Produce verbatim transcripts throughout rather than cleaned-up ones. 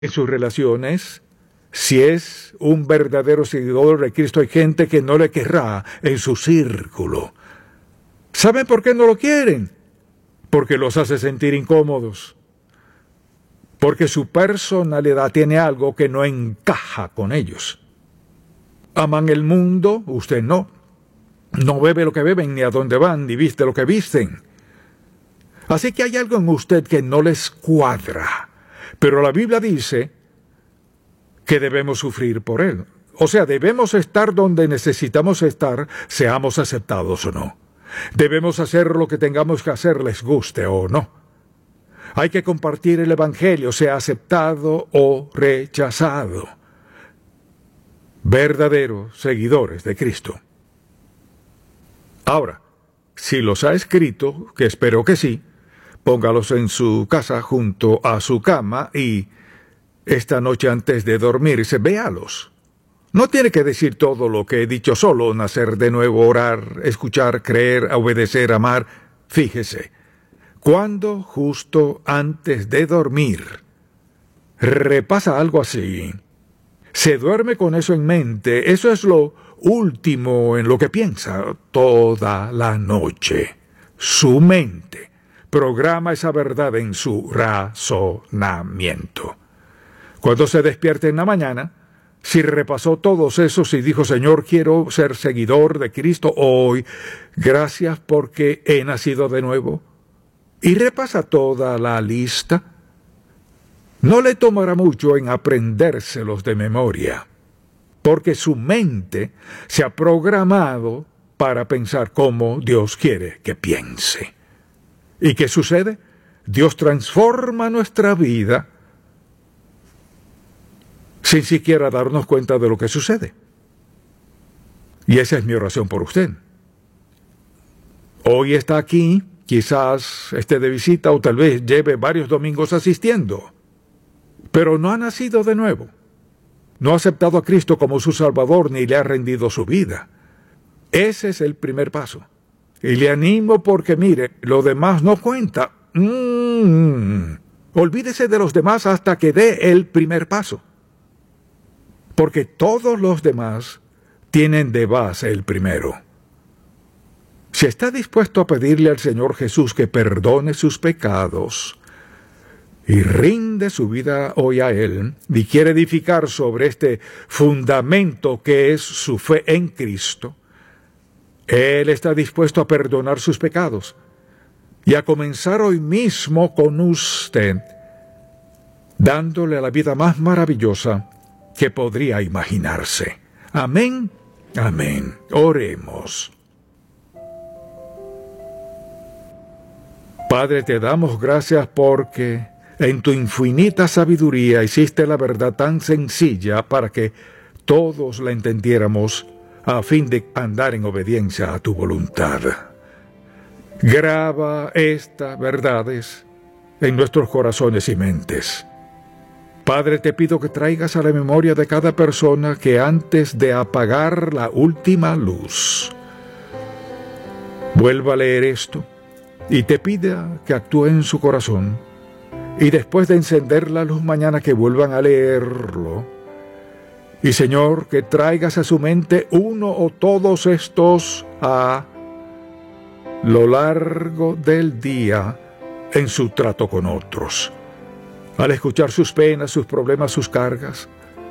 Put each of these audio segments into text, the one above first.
En sus relaciones, si es un verdadero seguidor de Cristo, hay gente que no le querrá en su círculo. ¿Saben por qué no lo quieren? Porque los hace sentir incómodos. Porque su personalidad tiene algo que no encaja con ellos. Aman el mundo, usted no. No bebe lo que beben, ni a dónde van, ni viste lo que visten. Así que hay algo en usted que no les cuadra. Pero la Biblia dice que debemos sufrir por él. O sea, debemos estar donde necesitamos estar, seamos aceptados o no. Debemos hacer lo que tengamos que hacer, les guste o no. Hay que compartir el Evangelio, sea aceptado o rechazado. Verdaderos seguidores de Cristo. Ahora, si los ha escrito, que espero que sí, póngalos en su casa junto a su cama y esta noche antes de dormirse, véalos. No tiene que decir todo lo que he dicho, solo nacer de nuevo, orar, escuchar, creer, obedecer, amar. Fíjese, cuando justo antes de dormir repasa algo así, se duerme con eso en mente, eso es lo último en lo que piensa toda la noche. Su mente programa esa verdad en su razonamiento. Cuando se despierte en la mañana, si repasó todos esos y dijo, Señor, quiero ser seguidor de Cristo hoy, gracias porque he nacido de nuevo, y repasa toda la lista, no le tomará mucho en aprendérselos de memoria, porque su mente se ha programado para pensar como Dios quiere que piense. ¿Y qué sucede? Dios transforma nuestra vida sin siquiera darnos cuenta de lo que sucede. Y esa es mi oración por usted. Hoy está aquí, quizás esté de visita o tal vez lleve varios domingos asistiendo, pero no ha nacido de nuevo. No ha aceptado a Cristo como su Salvador ni le ha rendido su vida. Ese es el primer paso. Y le animo porque, mire, lo demás no cuenta. Mm, olvídese de los demás hasta que dé el primer paso. Porque todos los demás tienen de base el primero. Si está dispuesto a pedirle al Señor Jesús que perdone sus pecados y rinde su vida hoy a Él, y quiere edificar sobre este fundamento que es su fe en Cristo, Él está dispuesto a perdonar sus pecados y a comenzar hoy mismo con usted, dándole la vida más maravillosa que podría imaginarse. Amén, amén. Oremos. Padre, te damos gracias porque en tu infinita sabiduría hiciste la verdad tan sencilla para que todos la entendiéramos a fin de andar en obediencia a tu voluntad. Graba estas verdades en nuestros corazones y mentes. Padre, te pido que traigas a la memoria de cada persona que antes de apagar la última luz vuelva a leer esto y te pida que actúe en su corazón, y después de encender la luz mañana que vuelvan a leerlo. Y Señor, que traigas a su mente uno o todos estos a lo largo del día en su trato con otros. Al escuchar sus penas, sus problemas, sus cargas.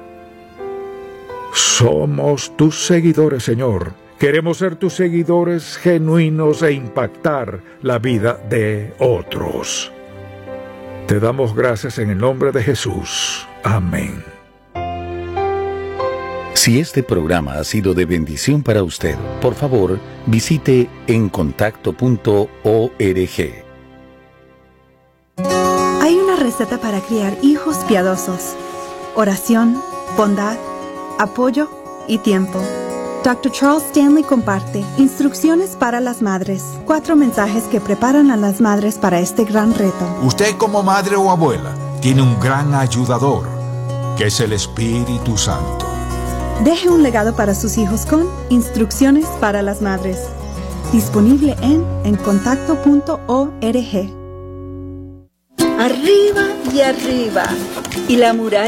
Somos tus seguidores, Señor. Queremos ser tus seguidores genuinos e impactar la vida de otros. Te damos gracias en el nombre de Jesús. Amén. Si este programa ha sido de bendición para usted, por favor, visite encontacto punto org. Hay una receta para criar hijos piadosos: oración, bondad, apoyo y tiempo. doctor Charles Stanley comparte instrucciones para las madres. Cuatro mensajes que preparan a las madres para este gran reto. Usted, como madre o abuela, tiene un gran ayudador, que es el Espíritu Santo. Deje un legado para sus hijos con Instrucciones para las Madres. Disponible en encontacto punto org. arriba y arriba. Y la muralla